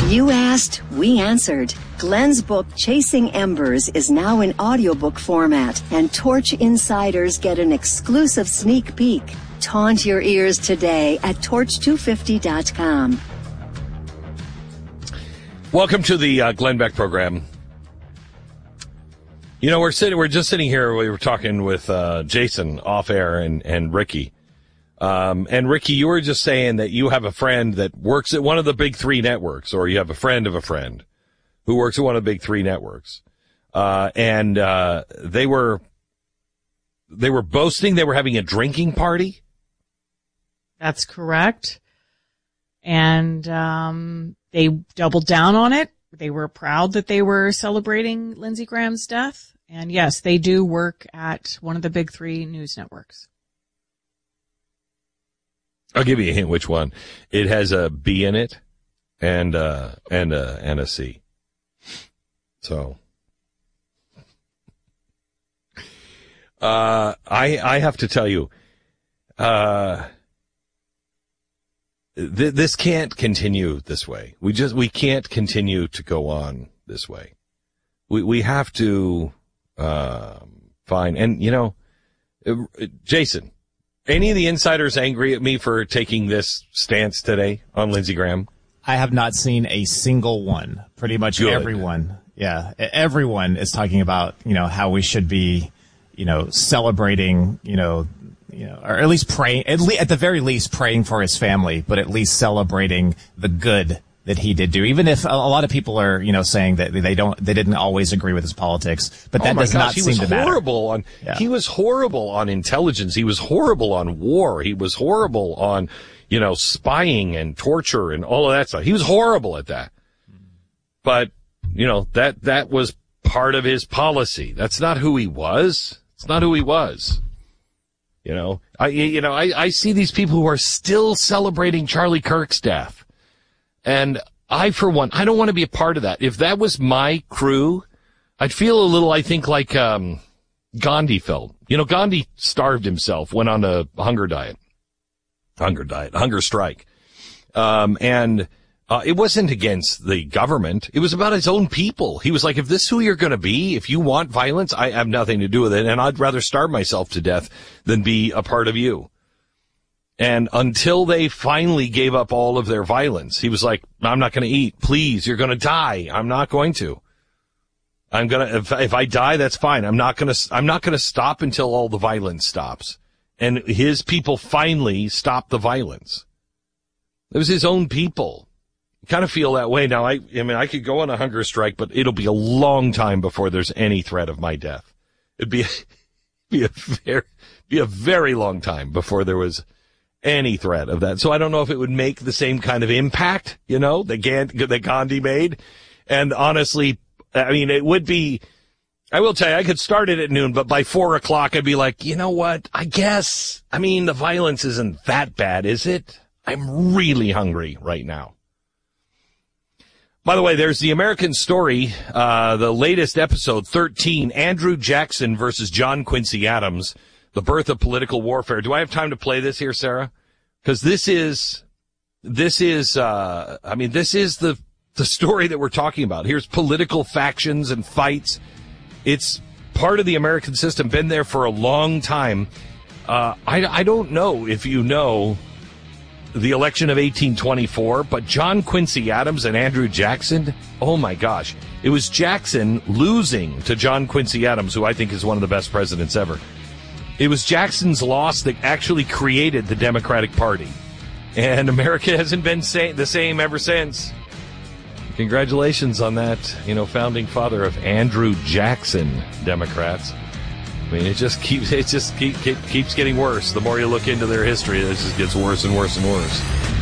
You asked, we answered. Glenn's book, Chasing Embers, is now in audiobook format, and Torch insiders get an exclusive sneak peek. Taunt your ears today at torch250.com. Welcome to the Glenn Beck program. You know, we're just sitting here. We were talking with Jason off air and Ricky. And Ricky, you were just saying that you have a friend that works at one of the big three networks, or you have a friend of a friend who works at one of the big three networks. And they were boasting they were having a drinking party. That's correct. And they doubled down on it. They were proud that they were celebrating Lindsey Graham's death. And yes, they do work at one of the big three news networks. I'll give you a hint which one. It has a B in it and a C. So I have to tell you, this can't continue this way. We can't continue to go on this way. We have to find, and you know, Jason, any of the insiders angry at me for taking this stance today on Lindsey Graham? I have not seen a single one. Pretty much Good. Everyone. Yeah. Everyone is talking about, you know, how we should be, you know, celebrating, you know, or at least praying, at the very least praying for his family, but at least celebrating the good that he did do. Even if a lot of people are, you know, saying that they didn't always agree with his politics, but that does not seem to matter. He was horrible on intelligence. He was horrible on war. He was horrible on, you know, spying and torture and all of that stuff. He was horrible at that. But, you know, that was part of his policy. That's not who he was. It's not who he was. You know, I see these people who are still celebrating Charlie Kirk's death. And I, for one, I don't want to be a part of that. If that was my crew, I'd feel a little, I think, like Gandhi felt. You know, Gandhi starved himself, went on a hunger strike. And it wasn't against the government. It was about his own people. He was like, if this is who you're going to be, if you want violence, I have nothing to do with it. And I'd rather starve myself to death than be a part of you. And until they finally gave up all of their violence, he was like, I'm not going to eat. Please, you're going to die. I'm not going to. If I die, that's fine. I'm not going to stop until all the violence stops. And his people finally stopped the violence. It was his own people. I kind of feel that way now. I mean, I could go on a hunger strike, but it'll be a long time before there's any threat of my death. It'd be a very long time before there was any threat of that. So I don't know if it would make the same kind of impact, you know, that Gandhi made. And honestly, I mean, it would be, I will tell you, I could start it at noon, but by 4:00, I'd be like, you know what? I guess, I mean, the violence isn't that bad, is it? I'm really hungry right now. By the way, there's the American Story, the latest episode, 13, Andrew Jackson versus John Quincy Adams. The birth of political warfare. Do I have time to play this here, Sarah? Because this is the story that we're talking about. Here's political factions and fights. It's part of the American system, been there for a long time. I don't know if you know the election of 1824, but John Quincy Adams and Andrew Jackson, oh my gosh. It was Jackson losing to John Quincy Adams, who I think is one of the best presidents ever. It was Jackson's loss that actually created the Democratic Party. And America hasn't been the same ever since. Congratulations on that, you know, founding father of Andrew Jackson Democrats. I mean, it just keeps getting worse. The more you look into their history, it just gets worse and worse and worse.